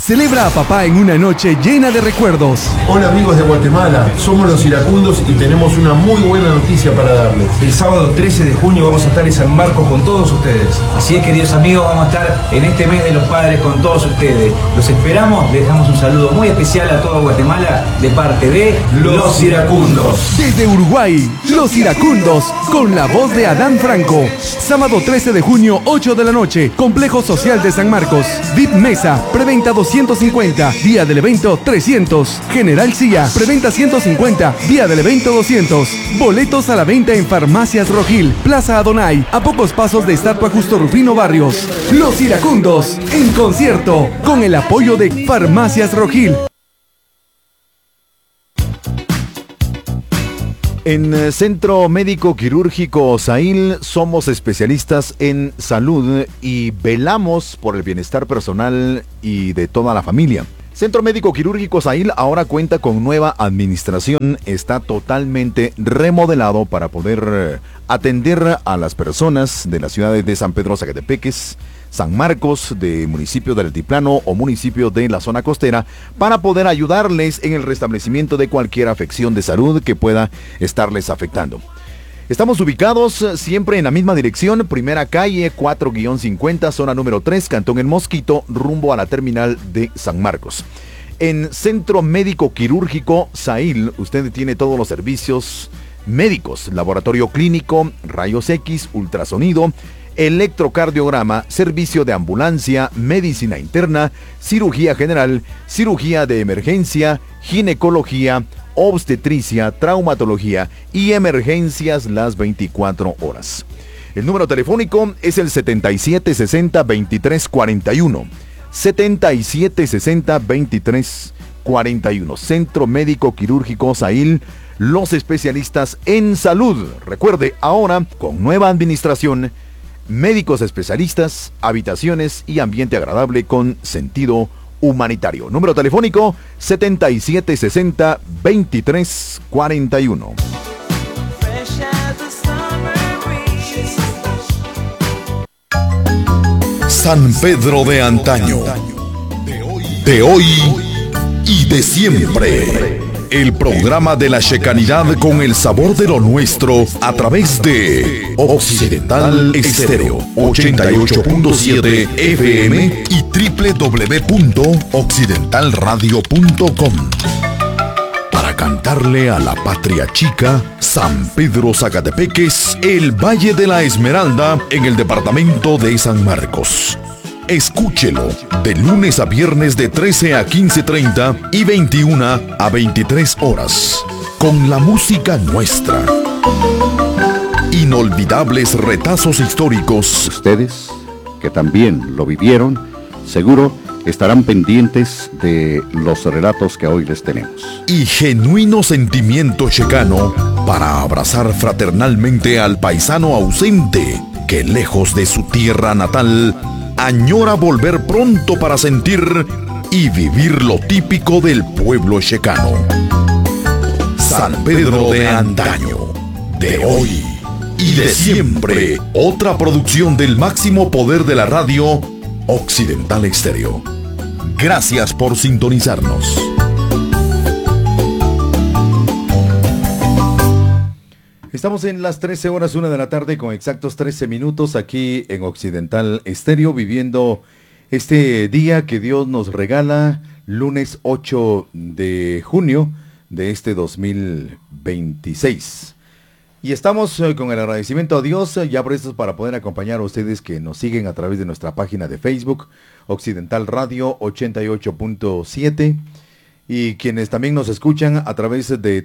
Celebra a papá en una noche llena de recuerdos. Hola amigos de Guatemala, somos los iracundos y tenemos una muy buena noticia para darles. El sábado 13 de junio vamos a estar en San Marcos con todos ustedes. Así es, queridos amigos, vamos a estar en este mes de los padres con todos ustedes. Los esperamos, les damos un saludo muy especial a todo Guatemala de parte de Los Iracundos. Desde Uruguay, Los Iracundos, con la voz de Adán Franco. Sábado 13 de junio, 8 de la noche, Complejo Social de San Marcos. VIP Mesa, preventa 250, día del evento 300. General Silla, preventa 150, día del evento 200. Boletos a la venta en Farmacias Rogil, Plaza Adonai, a pocos pasos de Estatua Justo Rufino Barrios. Los Iracundos, en concierto, con el apoyo de Farmacias Rogil. En Centro Médico Quirúrgico Sail somos especialistas en salud y velamos por el bienestar personal y de toda la familia. Centro Médico Quirúrgico Sail ahora cuenta con nueva administración, está totalmente remodelado para poder atender a las personas de las ciudades de San Pedro Zacatepeques, San Marcos, de municipio del Altiplano o municipio de la zona costera, para poder ayudarles en el restablecimiento de cualquier afección de salud que pueda estarles afectando. Estamos ubicados siempre en la misma dirección, primera calle 4-50, zona número 3, Cantón El Mosquito, rumbo a la terminal de San Marcos. En Centro Médico Quirúrgico Sail, usted tiene todos los servicios médicos, laboratorio clínico, rayos X, ultrasonido, electrocardiograma, servicio de ambulancia, medicina interna, cirugía general, cirugía de emergencia, ginecología, obstetricia, traumatología y emergencias las 24 horas. El número telefónico es el 7760-2341. 7760-2341. Centro Médico Quirúrgico Sail, los especialistas en salud. Recuerde, ahora con nueva administración, médicos especialistas, habitaciones y ambiente agradable con sentido humanitario. Número telefónico 7760-2341. San Pedro de antaño, de hoy y de siempre. El programa de la checanidad con el sabor de lo nuestro a través de Occidental Estéreo 88.7 FM y www.occidentalradio.com. Para cantarle a la patria chica, San Pedro Zacatepeques, el Valle de la Esmeralda, en el departamento de San Marcos. Escúchelo de lunes a viernes de 13 a 15:30 y 21 a 23 horas. Con la música nuestra. Inolvidables retazos históricos. Ustedes, que también lo vivieron, seguro estarán pendientes de los relatos que hoy les tenemos. Y genuino sentimiento checano para abrazar fraternalmente al paisano ausente que lejos de su tierra natal añora volver pronto para sentir y vivir lo típico del pueblo checano. San Pedro de antaño, de hoy y de siempre. Otra producción del máximo poder de la radio, Occidental Estéreo. Gracias por sintonizarnos. Estamos en las 13 horas 1 de la tarde con exactos 13 minutos aquí en Occidental Estéreo, viviendo este día que Dios nos regala, lunes 8 de junio de este 2026. Y estamos con el agradecimiento a Dios, ya prestos para poder acompañar a ustedes que nos siguen a través de nuestra página de Facebook, Occidental Radio 88.7. Y quienes también nos escuchan a través de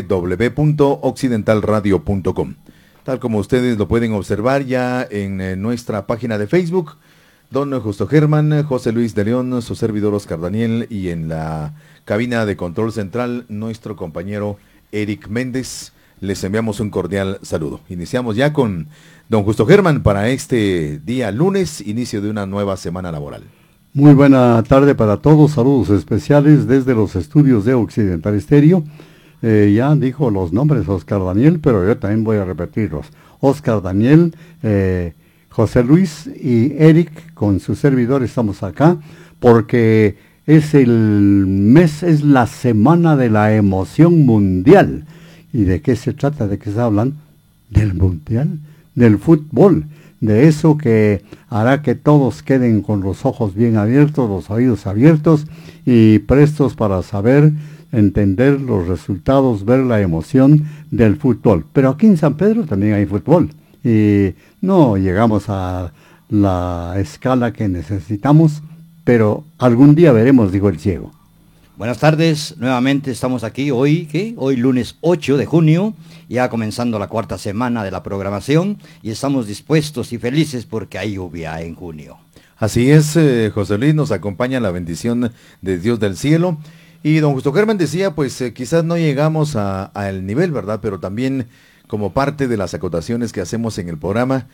www.occidentalradio.com. Tal como ustedes lo pueden observar ya en nuestra página de Facebook, don Justo Germán, José Luis de León, su servidor Oscar Daniel, y en la cabina de control central, nuestro compañero Eric Méndez. Les enviamos un cordial saludo. Iniciamos ya con don Justo Germán para este día lunes, inicio de una nueva semana laboral. Muy buena tarde para todos, saludos especiales desde los estudios de Occidental Estéreo. Ya dijo los nombres Oscar Daniel, pero yo también voy a repetirlos. Oscar Daniel, José Luis y Eric, con su servidor estamos acá, porque es el mes, es la semana de la emoción mundial. ¿Y de qué se trata? ¿De qué se hablan? Del mundial, del fútbol, de eso que hará que todos queden con los ojos bien abiertos, los oídos abiertos y prestos para saber, entender los resultados, ver la emoción del fútbol. Pero aquí en San Pedro también hay fútbol y no llegamos a la escala que necesitamos, pero algún día veremos, dijo el ciego. Buenas tardes, nuevamente estamos aquí hoy, Hoy lunes 8 de junio, ya comenzando la cuarta semana de la programación y estamos dispuestos y felices porque hay lluvia en junio. Así es, José Luis, nos acompaña la bendición de Dios del cielo. Y don Justo Germán decía, pues quizás no llegamos al nivel, ¿verdad? Pero también como parte de las acotaciones que hacemos en el programa,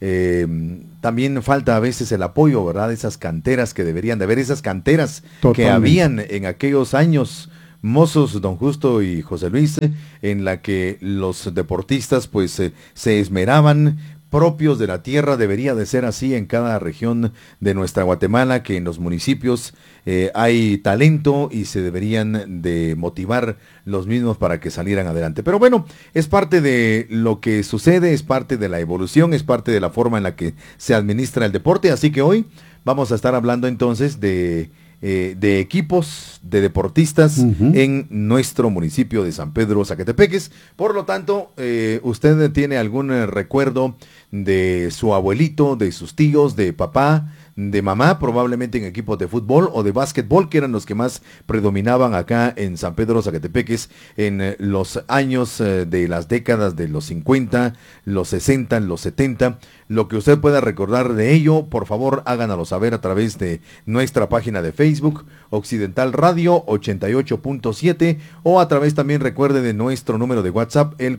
también falta a veces el apoyo, ¿verdad? Esas canteras que deberían de haber, esas canteras que habían en aquellos años mozos, don Justo y José Luis, en la que los deportistas pues se esmeraban, propios de la tierra. Debería de ser así en cada región de nuestra Guatemala, que en los municipios hay talento y se deberían de motivar los mismos para que salieran adelante. Pero bueno, es parte de lo que sucede, es parte de la evolución, es parte de la forma en la que se administra el deporte. Así que hoy vamos a estar hablando entonces de equipos, de deportistas en nuestro municipio de San Pedro Zacatepeques. Por lo tanto, usted tiene algún recuerdo de su abuelito, de sus tíos, de papá, de mamá, probablemente en equipos de fútbol o de básquetbol, que eran los que más predominaban acá en San Pedro Zacatepeques en los años de las décadas de los 50, los 60, los 70. Lo que usted pueda recordar de ello, por favor, háganoslo saber a través de nuestra página de Facebook, Occidental Radio 88.7, o a través también, recuerde, de nuestro número de WhatsApp, el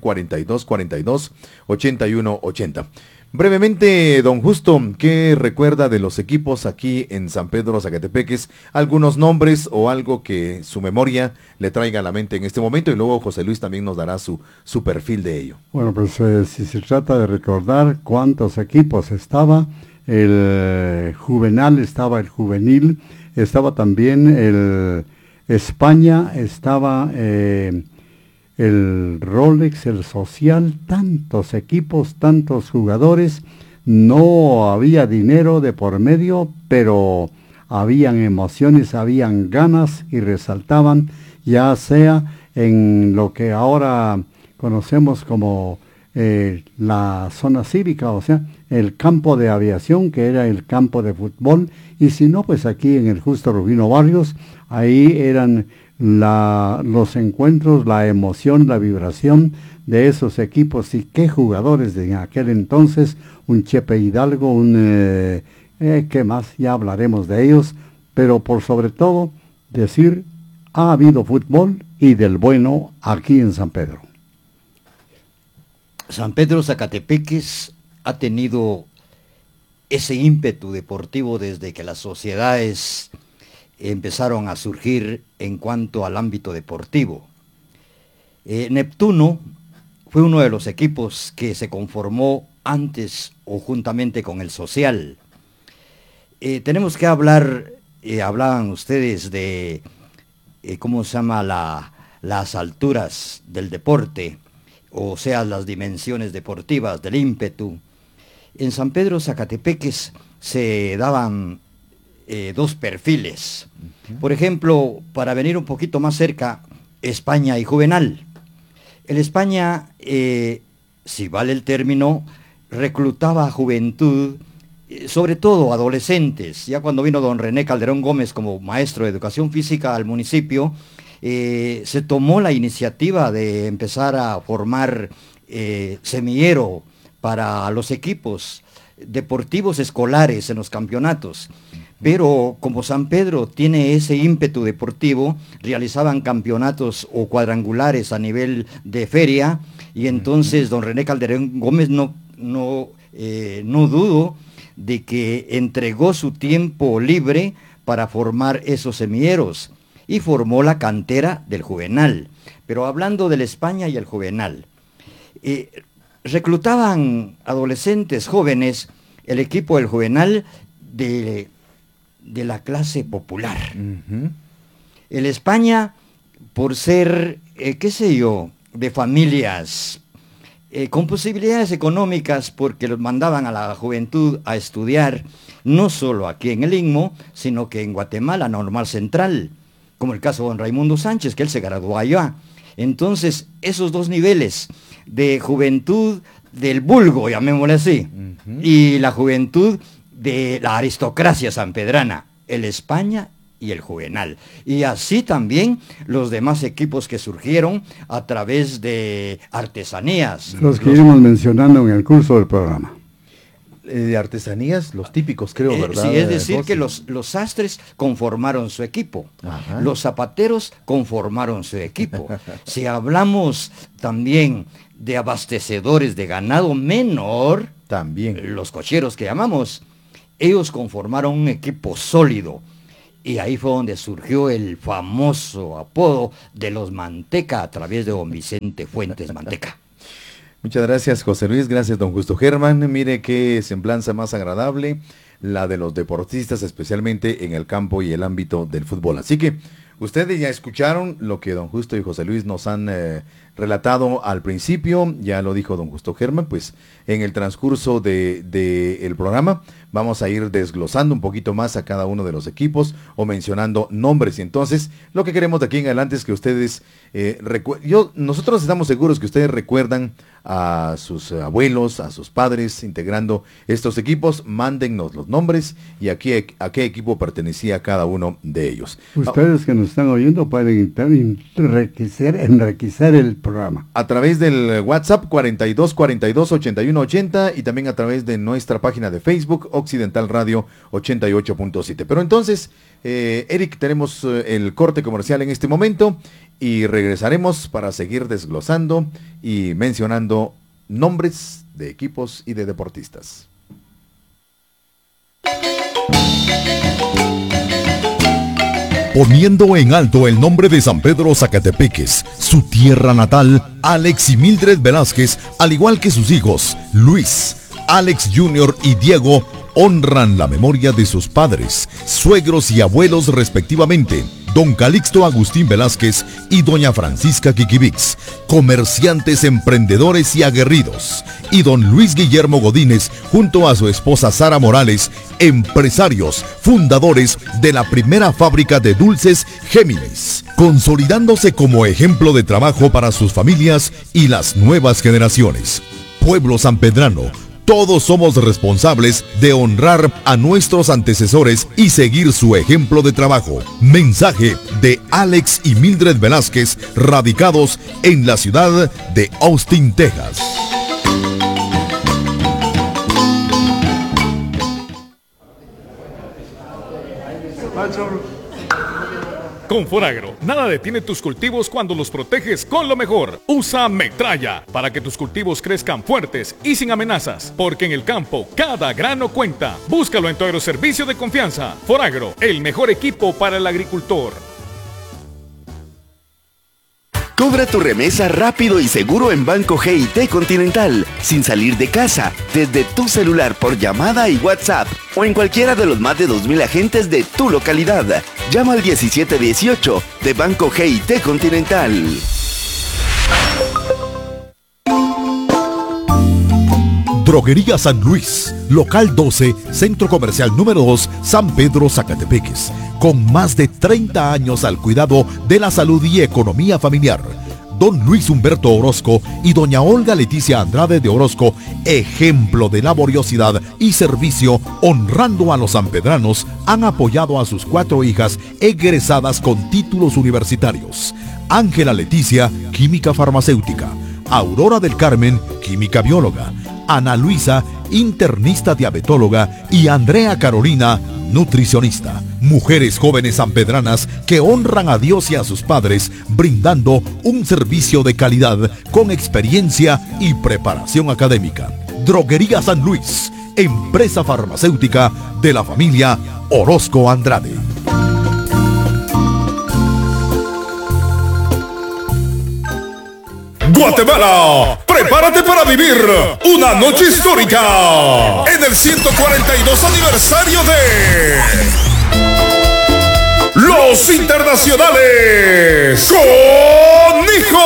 4242-8180. Brevemente, don Justo, ¿qué recuerda de los equipos aquí en San Pedro Zacatepeques? Algunos nombres o algo que su memoria le traiga a la mente en este momento, y luego José Luis también nos dará su perfil de ello. Bueno, pues si se trata de recordar cuántos equipos estaba, el juvenal estaba, el juvenil, estaba también el España, estaba el Rolex, el Social, tantos equipos, tantos jugadores. No había dinero de por medio, pero habían emociones, habían ganas y resaltaban, ya sea en lo que ahora conocemos como la zona cívica, o sea, el campo de aviación, que era el campo de fútbol, y si no, pues aquí en el Justo Rubino Barrios, ahí eran los encuentros, la emoción, la vibración de esos equipos. Y qué jugadores de aquel entonces, un Chepe Hidalgo, ¿qué más? Ya hablaremos de ellos, pero por sobre todo decir, ha habido fútbol y del bueno aquí en San Pedro. San Pedro Zacatepeques ha tenido ese ímpetu deportivo desde que las sociedades empezaron a surgir en cuanto al ámbito deportivo. Neptuno fue uno de los equipos que se conformó antes o juntamente con el Social. Tenemos que hablar, hablaban ustedes de, ¿cómo se llama? Las alturas del deporte, o sea, las dimensiones deportivas, del ímpetu. En San Pedro Zacatepeques se daban dos perfiles. Por ejemplo, para venir un poquito más cerca, España y Juvenal. El España, si vale el término, reclutaba juventud, sobre todo adolescentes. Ya cuando vino don René Calderón Gómez como maestro de educación física al municipio, se tomó la iniciativa de empezar a formar semillero para los equipos deportivos escolares en los campeonatos. Pero como San Pedro tiene ese ímpetu deportivo, realizaban campeonatos o cuadrangulares a nivel de feria, y entonces don René Calderón Gómez no dudo de que entregó su tiempo libre para formar esos semilleros y formó la cantera del Juvenal. Pero hablando del España y el Juvenal, reclutaban adolescentes jóvenes, el equipo del Juvenal, de de la clase popular. El España, por ser, de familias con posibilidades económicas, porque los mandaban a la juventud a estudiar, no solo aquí en el Istmo, sino que en Guatemala, Normal Central, como el caso de don Raimundo Sánchez, que él se graduó allá. Entonces, esos dos niveles de juventud del vulgo, llamémosle así, y la juventud de la aristocracia sanpedrana, el España y el Juvenal. Y así también los demás equipos que surgieron a través de artesanías. Los que iremos mencionando en el curso del programa. De artesanías, los típicos, creo, ¿verdad? Sí, es decir, que los sastres conformaron su equipo. Ajá. Los zapateros conformaron su equipo. Si hablamos también de abastecedores de ganado menor, también los cocheros que llamamos, ellos conformaron un equipo sólido. Y ahí fue donde surgió el famoso apodo de los Manteca a través de don Vicente Fuentes Manteca. Muchas gracias, José Luis. Gracias, don Justo Germán. Mire qué semblanza más agradable, la de los deportistas, especialmente en el campo y el ámbito del fútbol. Así que ustedes ya escucharon lo que don Justo y José Luis nos han relatado al principio. Ya lo dijo don Justo Germán, pues en el transcurso del programa vamos a ir desglosando un poquito más a cada uno de los equipos o mencionando nombres. Y entonces, lo que queremos de aquí en adelante es que ustedes, nosotros estamos seguros que ustedes recuerdan a sus abuelos, a sus padres integrando estos equipos. Mándennos los nombres y a qué equipo pertenecía cada uno de ellos. Ustedes que nos están oyendo pueden enriquecer el programa. A través del WhatsApp 4242-8180 y también a través de nuestra página de Facebook, Occidental Radio 88.7. Pero entonces, Eric, tenemos el corte comercial en este momento y regresaremos para seguir desglosando y mencionando nombres de equipos y de deportistas. Poniendo en alto el nombre de San Pedro Zacatepeques, su tierra natal, Alex y Mildred Velázquez, al igual que sus hijos, Luis, Alex Jr. y Diego, honran la memoria de sus padres, suegros y abuelos respectivamente, don Calixto Agustín Velázquez y doña Francisca Quiquivix, comerciantes, emprendedores y aguerridos, y don Luis Guillermo Godínez junto a su esposa Sara Morales, empresarios, fundadores de la primera fábrica de dulces Géminis, consolidándose como ejemplo de trabajo para sus familias y las nuevas generaciones. Pueblo sanpedrano, todos somos responsables de honrar a nuestros antecesores y seguir su ejemplo de trabajo. Mensaje de Alex y Mildred Velázquez, radicados en la ciudad de Austin, Texas. Con Foragro, nada detiene tus cultivos cuando los proteges con lo mejor. Usa Metralla para que tus cultivos crezcan fuertes y sin amenazas, porque en el campo cada grano cuenta. Búscalo en tu agroservicio de confianza. Foragro, el mejor equipo para el agricultor. Cobra tu remesa rápido y seguro en Banco GIT Continental, sin salir de casa, desde tu celular por llamada y WhatsApp, o en cualquiera de los más de 2,000 agentes de tu localidad. Llama al 1718 de Banco GIT Continental. Droguería San Luis, local 12, Centro Comercial número 2, San Pedro Zacatepeques, con más de 30 años al cuidado de la salud y economía familiar. Don Luis Humberto Orozco y doña Olga Leticia Andrade de Orozco, ejemplo de laboriosidad y servicio, honrando a los sanpedranos, han apoyado a sus 4 hijas egresadas con títulos universitarios. Ángela Leticia, química farmacéutica; Aurora del Carmen, química bióloga; Ana Luisa, internista diabetóloga; y Andrea Carolina, nutricionista. Mujeres jóvenes sanpedranas que honran a Dios y a sus padres, brindando un servicio de calidad con experiencia y preparación académica. Droguería San Luis, empresa farmacéutica de la familia Orozco Andrade. Guatemala, prepárate para vivir una noche histórica en el 142 aniversario de los internacionales. ¡Conejo!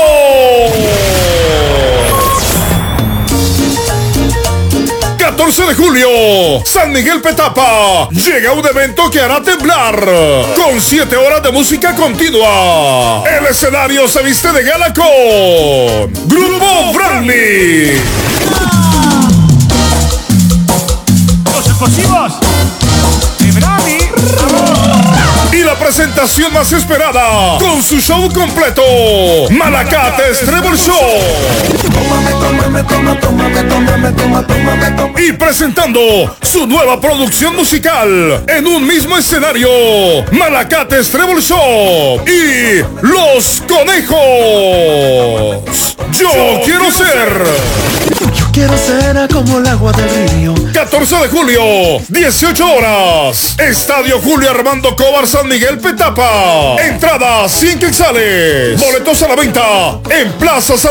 14 de julio, San Miguel Petapa. Llega un evento que hará temblar con 7 horas de música continua. El escenario se viste de gala con Grupo Brandy. Los explosivos de Brandy. Y la presentación más esperada con su show completo, Malacates Treble Show. Y presentando su nueva producción musical en un mismo escenario, Malacates Treble Show y Los Conejos. Yo quiero ser. Quiero ser como el agua del río. 14 de julio, 18 horas. Estadio Julio Armando Cobar, San Miguel Petapa. Entrada 100 quetzales. Boletos a la venta en Plaza San